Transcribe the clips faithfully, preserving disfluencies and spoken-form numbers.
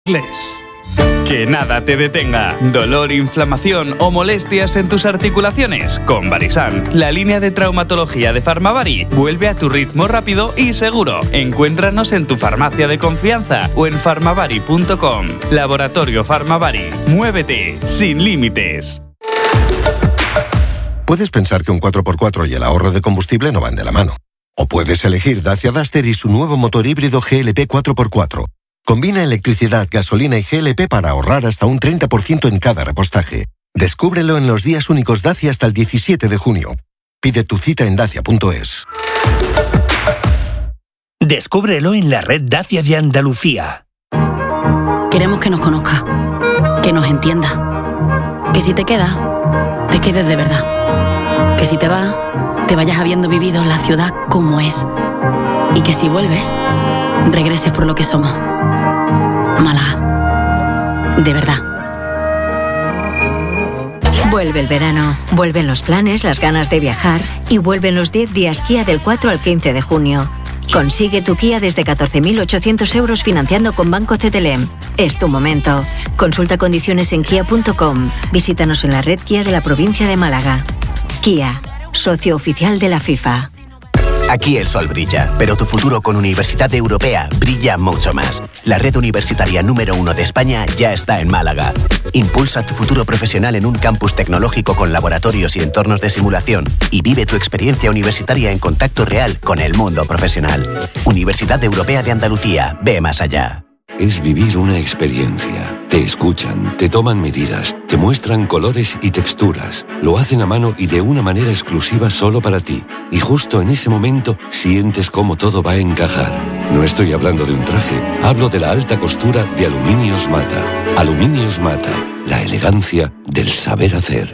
Inglés. Que nada te detenga. Dolor, inflamación o molestias en tus articulaciones. Con Barisan, la línea de traumatología de Farmavari vuelve a tu ritmo rápido y seguro. Encuéntranos en tu farmacia de confianza o en farmavari punto com. Laboratorio Farmavari. Muévete sin límites. Puedes pensar que un cuatro por cuatro y el ahorro de combustible no van de la mano. O puedes elegir Dacia Duster y su nuevo motor híbrido G L P cuatro por cuatro. Combina electricidad, gasolina y G L P para ahorrar hasta un treinta por ciento en cada repostaje. Descúbrelo en los días únicos Dacia hasta el diecisiete de junio. Pide tu cita en dacia punto es. Descúbrelo en la red Dacia de Andalucía. Queremos que nos conozca, que nos entienda, que si te quedas, te quedes de verdad, que si te vas, te vayas habiendo vivido la ciudad como es, y que si vuelves, regreses por lo que somos. Málaga, de verdad. Vuelve el verano, vuelven los planes, las ganas de viajar y vuelven los diez días Kia del cuatro al quince de junio. Consigue tu Kia desde catorce mil ochocientos euros financiando con Banco C T L E M. Es tu momento. Consulta condiciones en kia punto com. Visítanos en la red Kia de la provincia de Málaga. Kia, socio oficial de la FIFA. Aquí el sol brilla, pero tu futuro con Universidad Europea brilla mucho más. La red universitaria número uno de España ya está en Málaga. Impulsa tu futuro profesional en un campus tecnológico con laboratorios y entornos de simulación y vive tu experiencia universitaria en contacto real con el mundo profesional. Universidad Europea de Andalucía, ve más allá. Es vivir una experiencia. Te escuchan, te toman medidas, te muestran colores y texturas. Lo hacen a mano y de una manera exclusiva solo para ti. Y justo en ese momento sientes cómo todo va a encajar. No estoy hablando de un traje, hablo de la alta costura de Aluminios Mata. Aluminios Mata, la elegancia del saber hacer.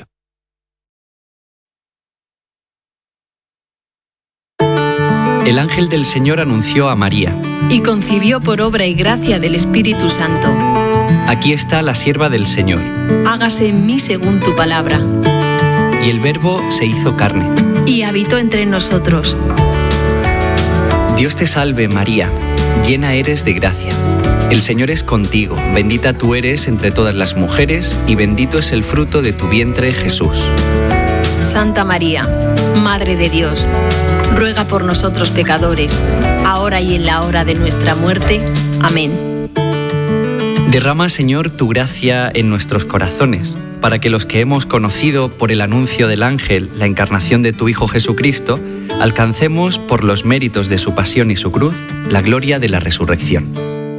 El ángel del Señor anunció a María. Y concibió por obra y gracia del Espíritu Santo. Aquí está la sierva del Señor. Hágase en mí según tu palabra. Y el Verbo se hizo carne. Y habitó entre nosotros. Dios te salve, María, llena eres de gracia. El Señor es contigo, bendita tú eres entre todas las mujeres, y bendito es el fruto de tu vientre, Jesús. Santa María, Madre de Dios, ruega por nosotros pecadores, ahora y en la hora de nuestra muerte. Amén. Derrama, Señor, tu gracia en nuestros corazones, para que los que hemos conocido por el anuncio del ángel la encarnación de tu Hijo Jesucristo, alcancemos, por los méritos de su pasión y su cruz, la gloria de la resurrección.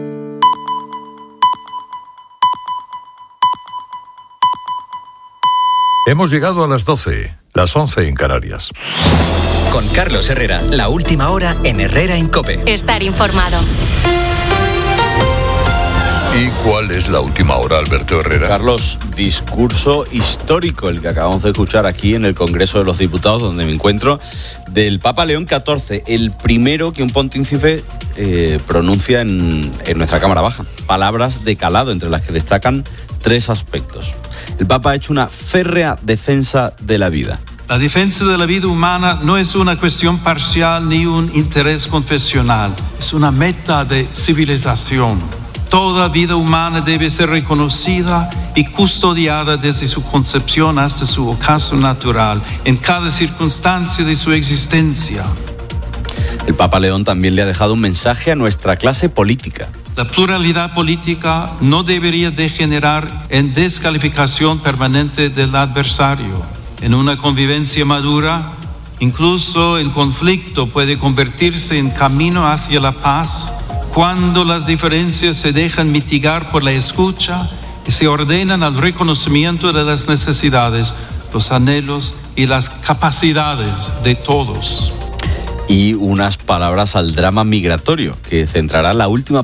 Hemos llegado a las doce, las once en Canarias. Con Carlos Herrera, la última hora en Herrera en COPE. Estar informado. ¿Y cuál es la última hora, Alberto Herrera? Carlos, discurso histórico, el que acabamos de escuchar aquí en el Congreso de los Diputados, donde me encuentro, del Papa León catorce, el primero que un pontífice eh, pronuncia en, en nuestra Cámara Baja. Palabras de calado, entre las que destacan tres aspectos. El Papa ha hecho una férrea defensa de la vida. La defensa de la vida humana no es una cuestión parcial ni un interés confesional, es una meta de civilización. Toda vida humana debe ser reconocida y custodiada desde su concepción hasta su ocaso natural, en cada circunstancia de su existencia. El Papa León también le ha dejado un mensaje a nuestra clase política. La pluralidad política no debería degenerar en descalificación permanente del adversario. En una convivencia madura, incluso el conflicto puede convertirse en camino hacia la paz cuando las diferencias se dejan mitigar por la escucha y se ordenan al reconocimiento de las necesidades, los anhelos y las capacidades de todos. Y unas palabras al drama migratorio, que centrará la última